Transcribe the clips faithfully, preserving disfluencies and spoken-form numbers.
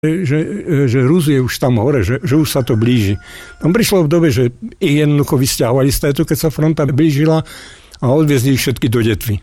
že, že Rus je už tam hore, že, že už sa to blíži. Tam prišlo v dobe, že ich jednoducho vysťahovali z této, keď sa fronta blížila a odviezli ich všetky do Detvy.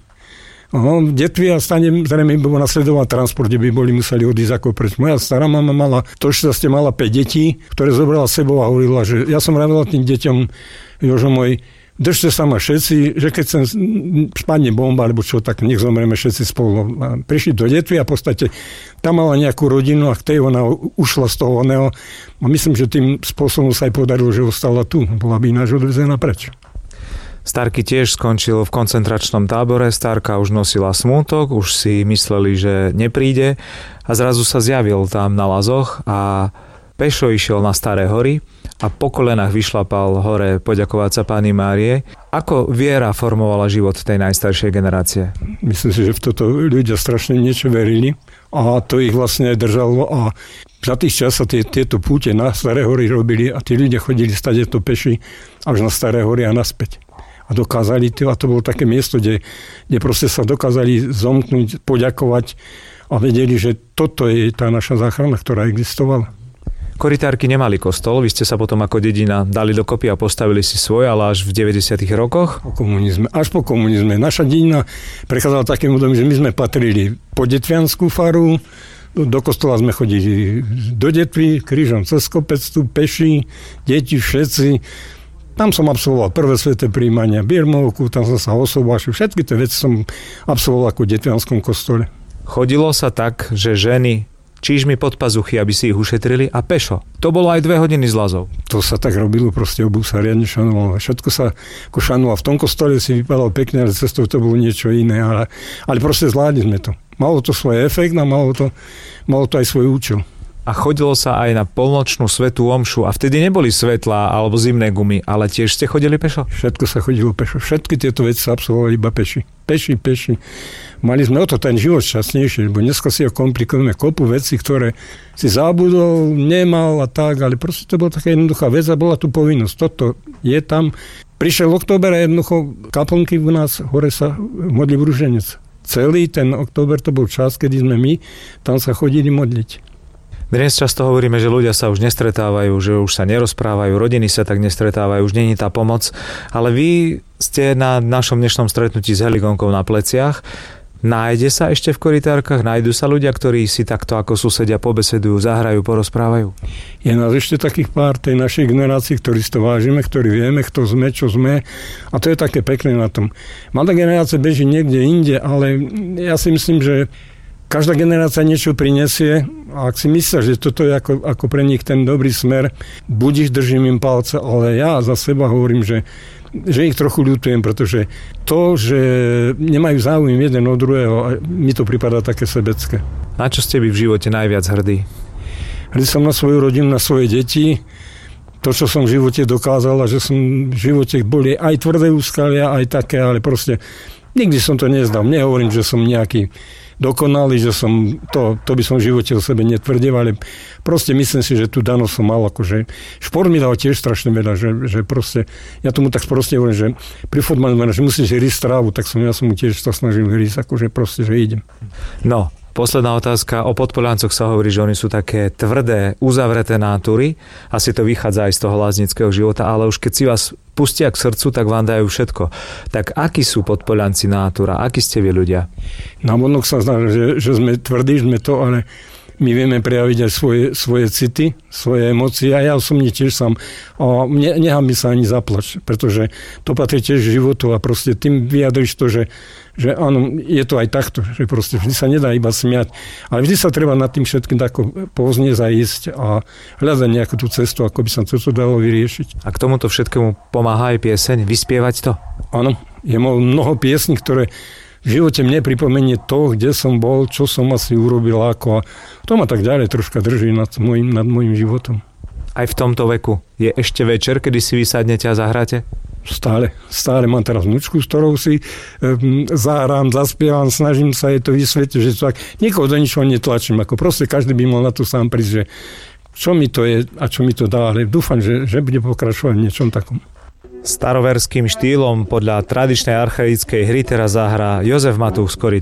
No, Detvy a stane zrejme by bol nasledovať transport, kde by boli museli odísť ako preč. Moja stará mama mala, to šťastie mala päť detí, ktoré zobrala sebou a hovorila, že ja som vravila tým deťom, Jožo môj, držte sa ma všetci, že keď sem spadne bomba, alebo čo, tak nech zomrieme všetci spolu. A prišli do Detvy a v podstate tam mala nejakú rodinu a k tej ona ušla z toho oného. A myslím, že tým spôsobom sa aj podarilo, že ostala tu. Bola by ináč odvezená preč. Starky tiež skončil v koncentračnom tábore, Starka už nosila smútok, už si mysleli, že nepríde a zrazu sa zjavil tam na Lazoch a pešo išiel na Staré hory a po kolenách vyšlapal hore poďakovať sa Panny Márie. Ako viera formovala život tej najstaršej generácie? Myslím si, že v toto ľudia strašne niečo verili a to ich vlastne aj držalo a za tých čas sa tie, tieto púte na Staré hory robili a tí ľudia chodili stade to peši až na Staré hory a naspäť. A dokázali, a to bolo také miesto, kde, kde proste sa dokázali zomknúť, poďakovať a vedeli, že toto je tá naša záchrana, ktorá existovala. Korytárky nemali kostol, vy ste sa potom ako dedina dali dokopy a postavili si svoj, ale až v deväťdesiatych rokoch? Po komunizme, až po komunizme. Naša dedina prechádzala takým údom, že my sme patrili po detvianskú faru, do kostola sme chodili do Detvy, krížom cez kopec, tu peši, deti, všetci. Tam som absolvoval prvé sväté prijímania, birmovku, tam som sa osobášil. Všetky tie veci som absolvoval ako v detvianskom kostole. Chodilo sa tak, že ženy čížmi pod pazuchy, aby si ich ušetrili a pešo. To bolo aj dve hodiny z Lazov. To sa tak robilo, proste obuv sa riadne šanovalo. Všetko sa ako šanovalo. V tom kostole si vypadal pekne, ale cestou to bolo niečo iné. Ale, ale proste zvládli sme to. Malo to svoj efekt a malo to, malo to aj svoj účel. A chodilo sa aj na polnočnú svätú omšu a vtedy neboli svetlá alebo zimné gumy, ale tiež ste chodili pešo? Všetko sa chodilo pešo. Všetky tieto veci sa absolvovali iba peši. Peši, peši. Mali sme o to ten život šťastnejší, lebo dneska si ho komplikujeme kopu veci, ktoré si zabudol, nemal a tak, ale proste to bola taká jednoduchá vec a bola tu povinnosť. Toto je tam. Prišiel október a jednoducho kaplnky u nás hore sa modlil ruženec. Celý ten október to bol čas, kedy sme my tam sa chodili modliť. Dnes často hovoríme, že ľudia sa už nestretávajú, že už sa nerozprávajú, rodiny sa tak nestretávajú, už nie je tá pomoc. Ale vy ste na našom dnešnom stretnutí s Heligonkou na pleciach. Nájde sa ešte v korytárkach? Nájdu sa ľudia, ktorí si takto ako susedia pobesedujú, zahrajú, porozprávajú? Je nás ešte takých pár tej našej generácii, ktorí si to vážime, ktorí vieme, kto sme, čo sme. A to je také pekné na tom. Mladá generácia beží niekde inde, ale ja si myslím, že každá generácia niečo prinesie a ak si myslíš, že toto je ako, ako pre nich ten dobrý smer, budiš, držím im palce, ale ja za seba hovorím, že, že ich trochu ľutujem, pretože to, že nemajú záujem jeden od druhého, mi to pripadá také sebecké. Na čo ste vy v živote najviac hrdí? Hrdí som na svoju rodinu, na svoje deti, to, čo som v živote dokázal a že som v živote boli aj tvrdé úskalia, aj také, ale proste nikdy som to nezdal. Nehovorím, že som nejaký dokonalý, že som, to, to by som v živote o sebe netvrdil, ale proste myslím si, že tú danosť som mal, akože šport mi dal tiež strašne veľa, že, že proste, ja tomu tak proste hovorím, že pri fotbale, že musíš rísť trávu, tak som ja som mu tiež sa snažil rísť, akože proste, že idem. No, posledná otázka. O Podpoliancoch sa hovorí, že oni sú také tvrdé, uzavreté nátury. Asi to vychádza aj z toho láznického života, ale už keď si vás pustia k srdcu, tak vám dajú všetko. Tak akí sú Podpolianci nátura? Akí ste vy ľudia? Na vonok sa zdá, že, že sme tvrdí, sme to, ale my vieme prejaviť aj svoje, svoje city, svoje emócie a ja osobne tiež sám. A mne, nechám mi sa ani zaplač, pretože to patrí tiež k životu a proste tým vyjadriš to, že, že áno, je to aj takto, že proste vždy sa nedá iba smiať, ale vždy sa treba nad tým všetkým tako pozne zaísť a hľadať nejakú tú cestu, ako by sa to dalo vyriešiť. A k tomuto všetkému pomáha aj pieseň, vyspievať to? Áno, je mnoho piesní, ktoré v živote mne pripomenie to, kde som bol, čo som asi urobil, ako a to ma tak ďalej troška drží nad môjim, nad môjim životom. Aj v tomto veku je ešte večer, kedy si vysadnete a zahráte? Stále, stále mám teraz vnúčku, s ktorou si um, zahrám, zaspievam, snažím sa jej to vysvetliť, že to tak, nikoho do ničoho netlačím, ako proste každý by mal na to sám prísť, že čo mi to je a čo mi to dá, ale dúfam, že, že bude pokračovať v niečom takom. Staroverským štýlom podľa tradičnej archaickej hry teraz zahrá Jozef Matúch z Koryt.